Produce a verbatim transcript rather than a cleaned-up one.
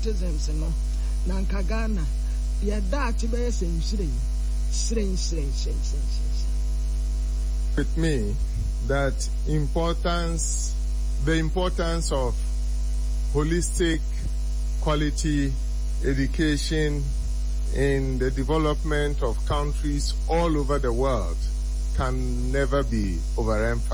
citizens no nanka Ghana ya dachi be senshire shren shren shren shren. With me that importance the importance of holistic quality education in the development of countries all over the world can never be overemphasized.